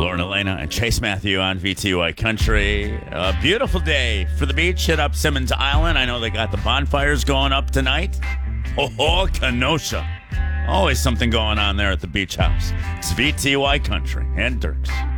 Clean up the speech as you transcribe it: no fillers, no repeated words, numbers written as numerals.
Lauren Elena and Chase Matthew on VTY Country. A beautiful day for the beach. Hit up Simmons Island. I know they got the bonfires going up tonight. Oh, Kenosha. Always something going on there at the beach house. It's VTY Country and Dirks.